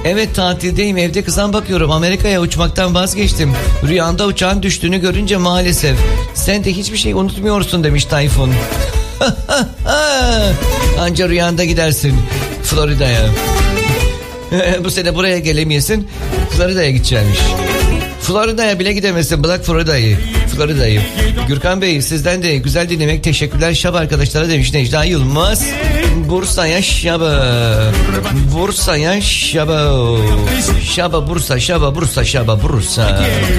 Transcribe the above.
Evet, tatildeyim, evde kızan bakıyorum. Amerika'ya uçmaktan vazgeçtim. Rüyanda uçağın düştüğünü görünce maalesef. Sen de hiçbir şey unutmuyorsun demiş Tayfun. Anca rüyanda gidersin Florida'ya. Bu sene buraya gelemeyesin, Florida'ya gidecekmiş. Florida'ya bile gidemezsin, bırak Florida'yı. Gürkan Bey, sizden de güzel dinlemek teşekkürler şab arkadaşlara demiş Necla Yılmaz. Bursa'ya şaba. Bursa'ya şaba. Şaba Bursa, şaba Bursa, şaba Bursa.